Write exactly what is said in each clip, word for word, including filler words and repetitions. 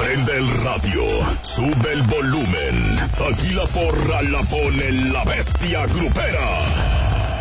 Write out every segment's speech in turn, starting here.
Prende el radio, sube el volumen. Aquí la porra la pone la bestia grupera.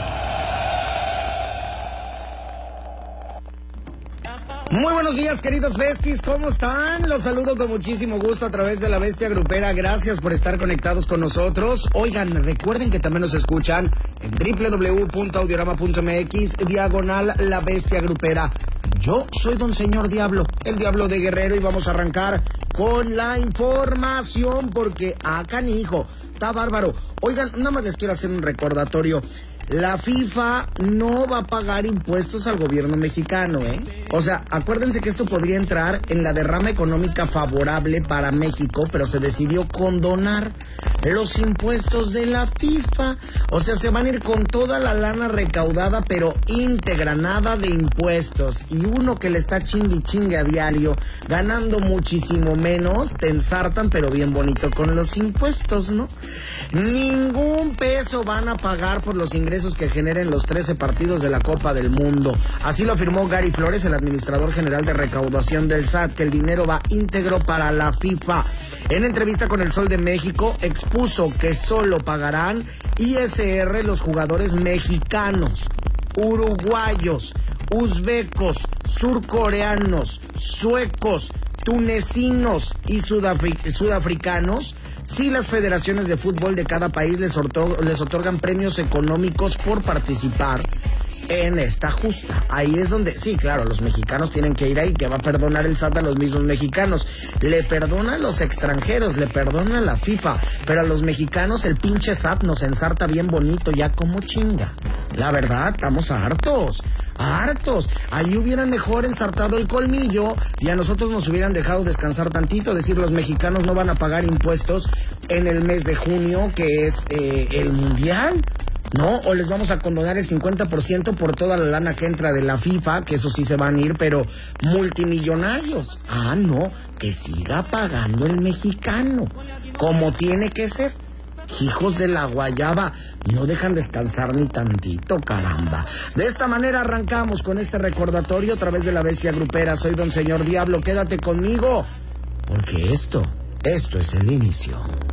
Muy buenos días, queridos besties, ¿cómo están? Los saludo con muchísimo gusto a través de la Bestia Grupera. Gracias por estar conectados con nosotros. Oigan, recuerden que también nos escuchan en doble u doble u doble u punto audiorama punto m x, diagonal La Bestia Grupera. Yo soy Don Señor Diablo, el Diablo de Guerrero, y vamos a arrancar con la información porque, ah, canijo, está bárbaro. Oigan, nada más les quiero hacer un recordatorio. La FIFA no va a pagar impuestos al gobierno mexicano, ¿eh? O sea, acuérdense que esto podría entrar en la derrama económica favorable para México, pero se decidió condonar los impuestos de la FIFA. O sea, se van a ir con toda la lana recaudada, pero íntegra, nada de impuestos. Y uno que le está chingue y chingue a diario, ganando muchísimo menos, te ensartan, pero bien bonito con los impuestos, ¿no? Ningún peso van a pagar por los ingresos que generen los trece partidos de la Copa del Mundo. Así lo afirmó Gary Flores, el administrador general de recaudación del S A T, que el dinero va íntegro para la FIFA. En entrevista con El Sol de México, expuso que solo pagarán I S R los jugadores mexicanos, uruguayos, uzbecos, surcoreanos, suecos, tunecinos y sudafri- sudafricanos, si las federaciones de fútbol de cada país les, orto- les otorgan premios económicos por participar en esta justa. Ahí es donde, sí, claro, los mexicanos tienen que ir ahí, que va a perdonar el S A T a los mismos mexicanos. Le perdona a los extranjeros, le perdona a la FIFA, pero a los mexicanos el pinche S A T nos ensarta bien bonito, ya como chinga. La verdad, estamos hartos, hartos. Ahí hubieran mejor ensartado el colmillo y a nosotros nos hubieran dejado descansar tantito, decir los mexicanos no van a pagar impuestos en el mes de junio, que es eh, el mundial. No, o les vamos a condonar el cincuenta por ciento por toda la lana que entra de la FIFA, que eso sí se van a ir, pero multimillonarios. Ah, no, que siga pagando el mexicano, como tiene que ser. Hijos de la guayaba, no dejan descansar ni tantito, caramba. De esta manera arrancamos con este recordatorio a través de la Bestia Grupera. Soy Don Señor Diablo, quédate conmigo, porque esto, esto es el inicio.